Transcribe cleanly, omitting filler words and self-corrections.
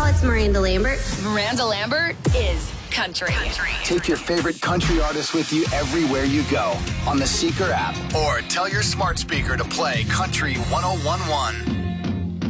it's Miranda Lambert. Miranda Lambert is country. Take your favorite country artists with you everywhere you go on the Seeker app or tell your smart speaker to play Country 1011.